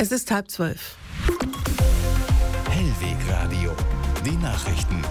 Es ist 11:30. Hellwegradio, die Nachrichten.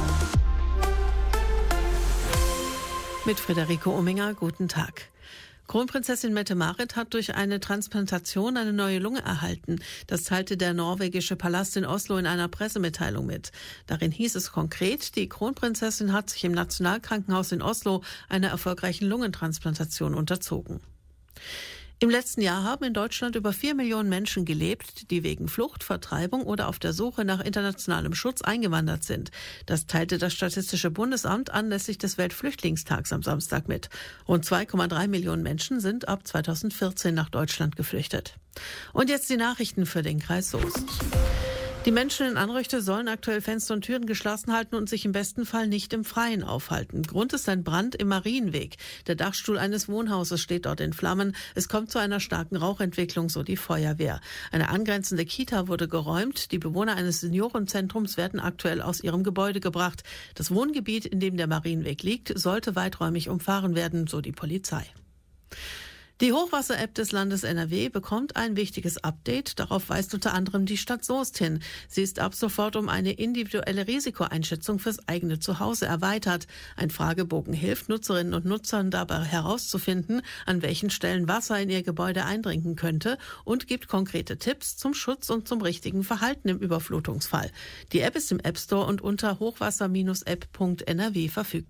Mit Friederike Ominger, guten Tag. Kronprinzessin Mette-Marit hat durch eine Transplantation eine neue Lunge erhalten. Das teilte der norwegische Palast in Oslo in einer Pressemitteilung mit. Darin hieß es konkret, die Kronprinzessin hat sich im Nationalkrankenhaus in Oslo einer erfolgreichen Lungentransplantation unterzogen. Im letzten Jahr haben in Deutschland über 4 Millionen Menschen gelebt, die wegen Flucht, Vertreibung oder auf der Suche nach internationalem Schutz eingewandert sind. Das teilte das Statistische Bundesamt anlässlich des Weltflüchtlingstags am Samstag mit. Rund 2,3 Millionen Menschen sind ab 2014 nach Deutschland geflüchtet. Und jetzt die Nachrichten für den Kreis Soest. Die Menschen in Anrüchte sollen aktuell Fenster und Türen geschlossen halten und sich im besten Fall nicht im Freien aufhalten. Grund ist ein Brand im Marienweg. Der Dachstuhl eines Wohnhauses steht dort in Flammen. Es kommt zu einer starken Rauchentwicklung, so die Feuerwehr. Eine angrenzende Kita wurde geräumt. Die Bewohner eines Seniorenzentrums werden aktuell aus ihrem Gebäude gebracht. Das Wohngebiet, in dem der Marienweg liegt, sollte weiträumig umfahren werden, so die Polizei. Die Hochwasser-App des Landes NRW bekommt ein wichtiges Update. Darauf weist unter anderem die Stadt Soest hin. Sie ist ab sofort um eine individuelle Risikoeinschätzung fürs eigene Zuhause erweitert. Ein Fragebogen hilft Nutzerinnen und Nutzern dabei herauszufinden, an welchen Stellen Wasser in ihr Gebäude eindringen könnte und gibt konkrete Tipps zum Schutz und zum richtigen Verhalten im Überflutungsfall. Die App ist im App Store und unter hochwasser-app.nrw verfügbar.